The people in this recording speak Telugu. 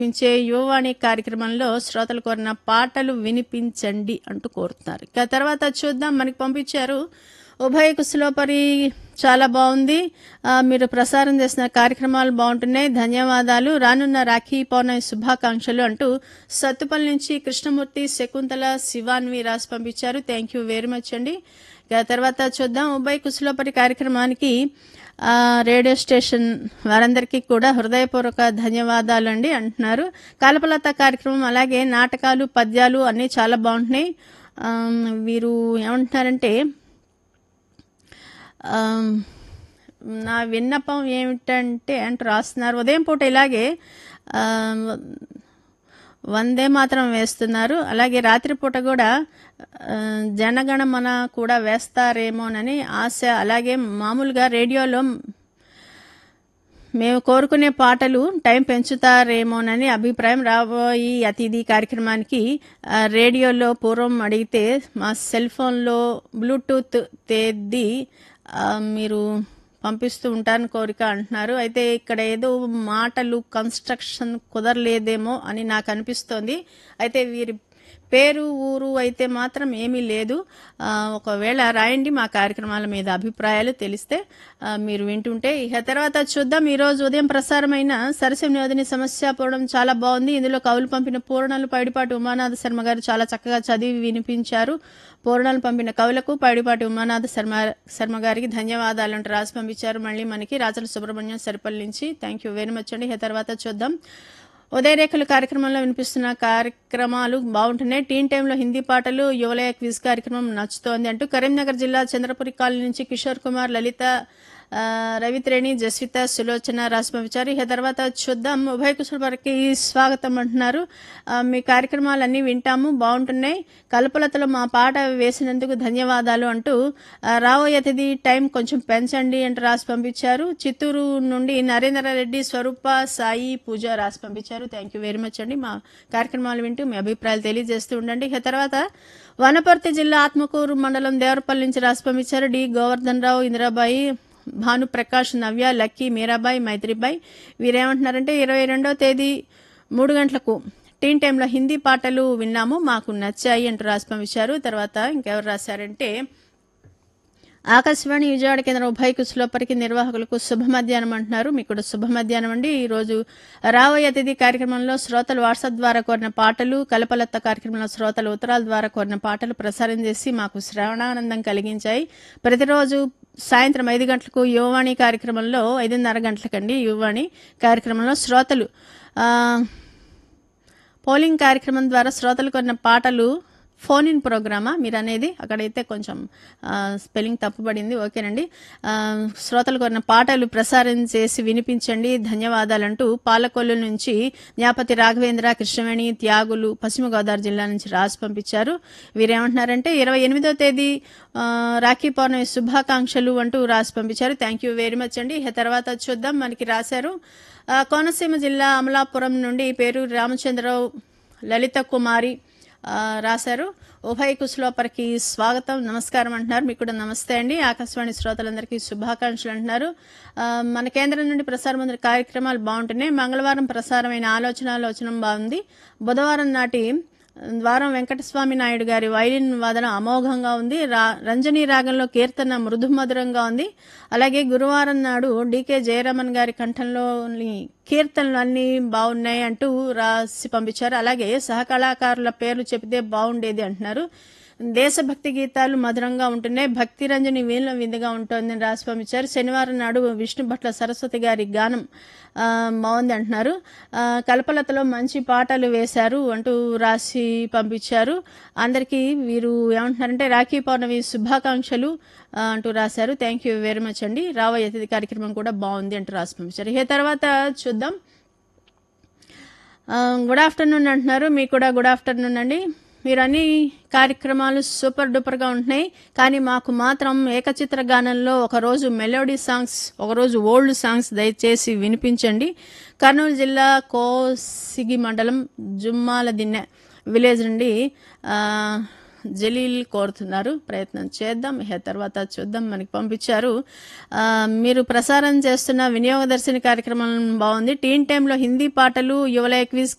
వినిపించే యువవాణి కార్యక్రమంలో శ్రోతలు కోరిన పాటలు వినిపించండి అంటూ కోరుతున్నారు. ఇక తర్వాత చూద్దాం, మనకి పంపించారు ఉభయ కుశలోపరి చాలా బాగుంది, మీరు ప్రసారం చేసిన కార్యక్రమాలు బాగుంటున్నాయి, ధన్యవాదాలు, రానున్న రాఖీ పౌర్ణమి శుభాకాంక్షలు అంటూ సత్తుపల్లి నుంచి కృష్ణమూర్తి, శకుంతల, శివాన్వి రాసి పంపించారు. థ్యాంక్ యూ వెరీ మచ్ అండి. ఇక తర్వాత చూద్దాం, ఉభయ కుశలోపరి కార్యక్రమానికి రేడియో స్టేషన్ వారందరికీ కూడా హృదయపూర్వక ధన్యవాదాలు అండి అంటున్నారు. కాలపలత కార్యక్రమం అలాగే నాటకాలు పద్యాలు అన్నీ చాలా బాగుంటున్నాయి. వీరు ఏమంటున్నారంటే, నా విన్నపం ఏమిటంటే అంటూ రాస్తున్నారు. ఉదయం పూట ఇలాగే వందే మాత్రం వేస్తున్నారు, అలాగే రాత్రిపూట కూడా జనగణమన కూడా వేస్తారేమోనని ఆశ. అలాగే మామూలుగా రేడియోలో మేము కోరుకునే పాటలు టైం పెంచుతారేమోనని అభిప్రాయం. రాబోయే అతిథి కార్యక్రమానికి రేడియోలో పూర్వం అడిగితే మా సెల్ ఫోన్లో బ్లూటూత్ తేదీ మీరు పంపిస్తూ ఉంటారని కోరిక అంటున్నారు. అయితే ఇక్కడ ఏదో మాటలు కన్స్ట్రక్షన్ కుదరలేదేమో అని నాకు అనిపిస్తోంది. అయితే వీరి పేరు ఊరు అయితే మాత్రం ఏమీ లేదు. ఒకవేళ రాయండి, మా కార్యక్రమాల మీద అభిప్రాయాలు తెలిస్తే మీరు వింటుంటే. ఇక తర్వాత చూద్దాం, ఈరోజు ఉదయం ప్రసారమైన సరస్వతి నియోజని సమస్య పూర్ణం చాలా బాగుంది. ఇందులో కవులు పంపిన పూర్ణాలు పైడిపాటి ఉమానాథ శర్మ గారు చాలా చక్కగా చదివి వినిపించారు. పూర్ణాలు పంపిన కవులకు పైడిపాటి ఉమానాథ శర్మ గారికి ధన్యవాదాలు అంటూ రాసి పంపించారు. మళ్ళీ మనకి రాజల సుబ్రహ్మణ్యం సరిపల్లి నుంచి. థ్యాంక్ యూ వెరీ మచ్ అండి. ఇక తర్వాత చూద్దాం, ఉదయరేఖలు కార్యక్రమంలో వినిపిస్తున్న కార్యక్రమాలు బాగుంటున్నాయి. టీన్ టైంలో హిందీ పాటలు, యువలయ క్విజ్ కార్యక్రమం నచ్చుతోంది అంటూ కరీంనగర్ జిల్లా చంద్రపురి కాలనీ నుంచి కిషోర్ కుమార్, లలిత, రవిత్రేణి, జస్విత, సులోచన రాసి పంపించారు. ఇక తర్వాత చూద్దాం, ఉభయ కుశలపరికి స్వాగతం అంటున్నారు. మీ కార్యక్రమాలన్నీ వింటాము, బాగుంటున్నాయి, కల్పలతలో మా పాట వేసినందుకు ధన్యవాదాలు అంటూ రాబోయే అతిథి టైం కొంచెం పెంచండి అంటూ రాసి పంపించారు. చిత్తూరు నుండి నరేంద్రారెడ్డి, స్వరూప, సాయి, పూజ రాసి పంపించారు. థ్యాంక్ యూ వెరీ మచ్ అండి. మా కార్యక్రమాలు వింటూ మీ అభిప్రాయాలు తెలియజేస్తూ ఉండండి. ఇక తర్వాత వనపర్తి జిల్లా ఆత్మకూరు మండలం దేవరపల్లి నుంచి రాసి పంపించారు. డి గోవర్ధన్ రావు, ఇందిరాబాయి, భానుప్రకాష్, నవ్య, లక్కీ, మీరాబాయి, మైత్రిబాయి. వీరేమంటున్నారంటే, 22వ తేదీ 3 గంటలకు టీన్ టైంలో హిందీ పాటలు విన్నాము, మాకు నచ్చాయి అంటూ రాసి పంపించారు. తర్వాత ఇంకెవరు రాశారంటే, ఆకాశవాణి విజయవాడ కేంద్రం ఉభయ కుశలోపరికి నిర్వాహకులకు శుభ మధ్యాహ్నం అంటున్నారు. మీకు కూడా శుభ మధ్యాహ్నం అండి. ఈరోజు రాబోయే అతిథి కార్యక్రమంలో శ్రోతలు వాట్సాప్ ద్వారా కోరిన పాటలు, కలపలత్త కార్యక్రమంలో శ్రోతలు ఉత్తరాల ద్వారా కోరిన పాటలు ప్రసారం చేసి మాకు శ్రవణానందం కలిగించాయి. ప్రతిరోజు సాయంత్రం 5 గంటలకు యువవాణి కార్యక్రమంలో 5:30 గంటలకండి యువవాణి కార్యక్రమంలో శ్రోతలు పోలింగ్ కార్యక్రమం ద్వారా శ్రోతలు కొన్న పాటలు ఫోన్ ఇన్ ప్రోగ్రామా మీరు అనేది, అక్కడైతే కొంచెం స్పెల్లింగ్ తప్పుపడింది, ఓకేనండి. శ్రోతలు కొన్న పాటలు ప్రసారం చేసి వినిపించండి, ధన్యవాదాలంటూ పాలకొల్లు నుంచి జ్ఞాపతి రాఘవేంద్ర, కృష్ణవేణి, త్యాగులు పశ్చిమ గోదావరి జిల్లా నుంచి రాసి పంపించారు. వీరేమంటున్నారంటే, 28వ తేదీ రాఖీ పౌర్ణమి శుభాకాంక్షలు అంటూ రాసి పంపించారు. థ్యాంక్ యూ వెరీ మచ్ అండి. తర్వాత చూద్దాం, మనకి రాశారు కోనసీమ జిల్లా అమలాపురం నుండి పేరూరు రామచంద్రరావు, లలిత కుమారి రాశారు. ఉభయ కుశలోపరికి స్వాగతం, నమస్కారం అంటున్నారు. మీకు కూడా నమస్తే అండి. ఆకాశవాణి శ్రోతలందరికీ శుభాకాంక్షలు అంటున్నారు. మన కేంద్రం నుండి ప్రసారం కార్యక్రమాలు బాగుంటున్నాయి. మంగళవారం ప్రసారమైన ఆలోచన బాగుంది. బుధవారం నాటి ద్వారం వెంకటస్వామి నాయుడు గారి వైలిన్ వాదన అమోఘంగా ఉంది. రంజనీ రాగంలో కీర్తన మృదుమధురంగా ఉంది. అలాగే గురువారం నాడు డికే జయరామన్ గారి కంఠంలోని కీర్తనలు అన్నీ బాగున్నాయి అంటూ రాసి పంపించారు. అలాగే సహకళాకారుల పేర్లు చెబితే బాగుండేది అంటున్నారు. దేశభక్తి గీతాలు మధురంగా ఉంటున్నాయి, భక్తి రంజని వీళ్ళ విందుగా ఉంటుందని రాసి పంపించారు. శనివారం నాడు విష్ణు భట్ల సరస్వతి గారి గానం బాగుంది అంటున్నారు. కల్పలతలో మంచి పాటలు వేశారు అంటూ రాసి పంపించారు. అందరికీ వీరు ఏమంటున్నారంటే, రాఖీ పౌర్ణమి శుభాకాంక్షలు అంటూ రాశారు. థ్యాంక్ యూ వెరీ మచ్ అండి. రాబోయే అతిథి కార్యక్రమం కూడా బాగుంది అంటూ రాసి పంపించారు. ఈ తర్వాత చూద్దాం, గుడ్ ఆఫ్టర్నూన్ అంటున్నారు. మీకు కూడా గుడ్ ఆఫ్టర్నూన్ అండి. మీరు అన్ని కార్యక్రమాలు సూపర్ డూపర్గా ఉంటున్నాయి, కానీ మాకు మాత్రం ఏకచిత్ర గానంలో ఒకరోజు మెలోడీ సాంగ్స్, ఒకరోజు ఓల్డ్ సాంగ్స్ దయచేసి వినిపించండి. కర్నూలు జిల్లా కోసిగి మండలం జుమ్మాల దిన్నె విలేజ్ నుండి జలీల్ కోరుతున్నారు. ప్రయత్నం చేద్దాం, తర్వాత చూద్దాం. మనకి పంపించారు. మీరు ప్రసారం చేస్తున్న వినియోగదర్శిని కార్యక్రమం బాగుంది. టీన్ టైంలో హిందీ పాటలు, యువలయ క్విజ్